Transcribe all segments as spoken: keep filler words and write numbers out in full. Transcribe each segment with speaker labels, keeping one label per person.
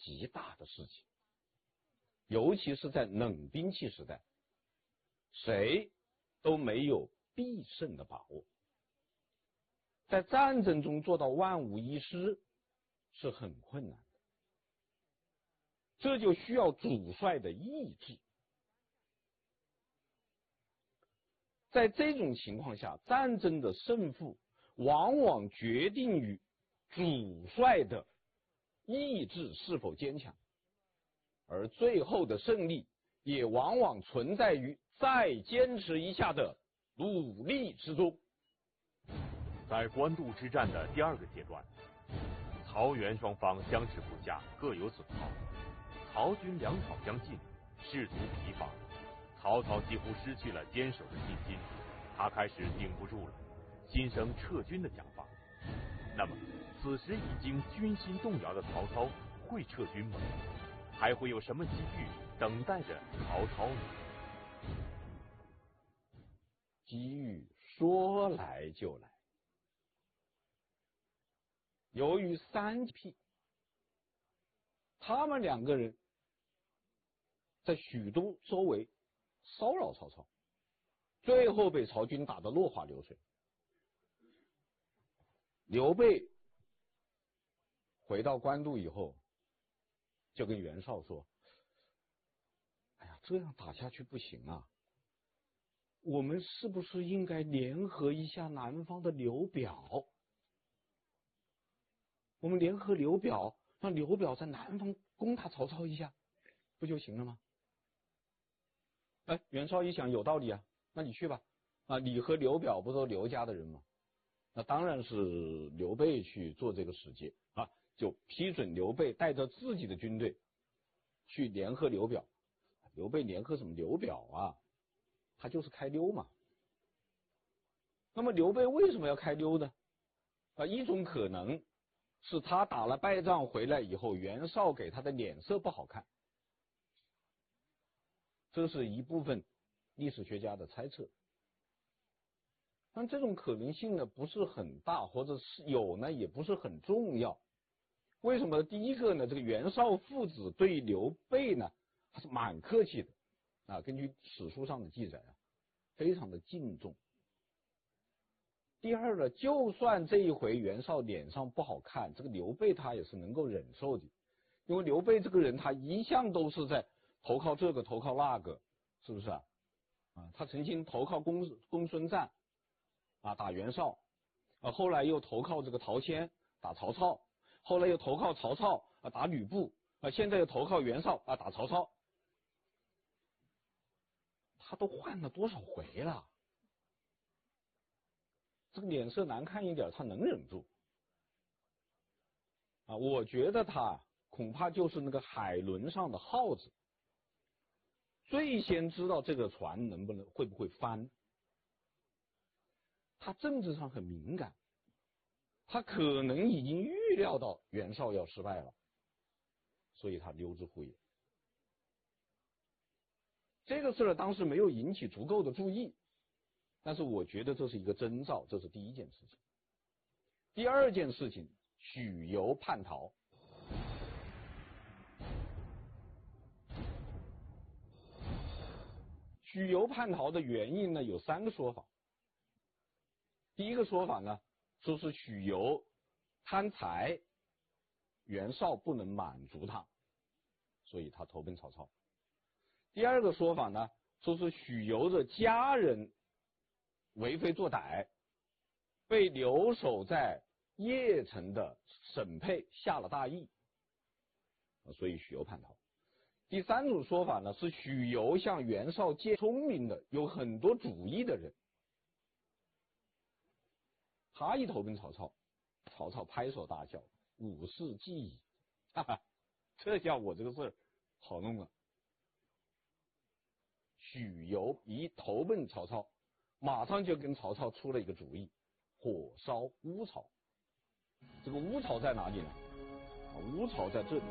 Speaker 1: 极大的事情，尤其是在冷兵器时代，谁都没有必胜的把握。在战争中做到万无一失是很困难的，这就需要主帅的意志。在这种情况下，战争的胜负往往决定于主帅的意志是否坚强，而最后的胜利也往往存在于再坚持一下的努力之中。
Speaker 2: 在官渡之战的第二个阶段，曹袁双方相持不下，各有损耗，曹军粮草将尽，士卒疲乏，曹操几乎失去了坚守的信心，他开始顶不住了，心生撤军的想法。那么此时已经军心动摇的曹操会撤军吗？还会有什么机遇等待着曹操呢？
Speaker 1: 机遇说来就来。由于三匹，他们两个人在许都周围骚扰曹操，最后被曹军打得落花流水。刘备回到官渡以后，就跟袁绍说：“哎呀，这样打下去不行啊，我们是不是应该联合一下南方的刘表？我们联合刘表，让刘表在南方攻打曹操一下，不就行了吗？”哎，袁绍一想有道理啊，那你去吧。啊，你和刘表不都刘家的人吗？那当然是刘备去做这个使节啊，就批准刘备带着自己的军队去联合刘表。刘备联合什么刘表啊？他就是开溜嘛。那么刘备为什么要开溜呢？啊，一种可能是他打了败仗回来以后，袁绍给他的脸色不好看，这是一部分历史学家的猜测。但这种可能性呢不是很大，或者是有呢也不是很重要。为什么？第一个呢，这个袁绍父子对刘备呢还是蛮客气的啊，根据史书上的记载啊，非常的敬重。第二呢，就算这一回袁绍脸上不好看，这个刘备他也是能够忍受的，因为刘备这个人他一向都是在投靠这个投靠那个，是不是啊？啊，他曾经投靠公公孙瓒啊打袁绍，啊后来又投靠这个陶谦打曹操，后来又投靠曹操啊打吕布，啊现在又投靠袁绍啊打曹操，他都换了多少回了？这个脸色难看一点他能忍住啊？我觉得他恐怕就是那个海轮上的耗子，最先知道这个船能不能会不会翻。他政治上很敏感，他可能已经预料到袁绍要失败了，所以他溜之乎也。这个事儿当时没有引起足够的注意，但是我觉得这是一个征兆，这是第一件事情。第二件事情，许由叛逃。许由叛逃的原因呢有三个说法。第一个说法呢，说是许由贪财，袁绍不能满足他，所以他投奔曹操。第二个说法呢，说是许由的家人为非作歹，被留守在邺城的沈沛下了大狱，所以许由叛逃。第三种说法呢，是许由向袁绍借聪明的，有很多主意的人，他一投奔曹操，曹操拍手大笑，五事既矣，哈哈，这下我这个事儿好弄了。许由一投奔曹操，马上就跟曹操出了一个主意，火烧乌巢。这个乌巢在哪里呢？乌巢在这里。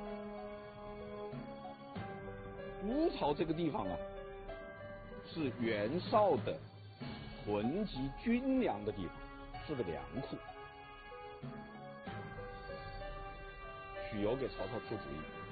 Speaker 1: 乌巢这个地方啊，是袁绍的囤积军粮的地方，是个粮库。许由给曹操出主意，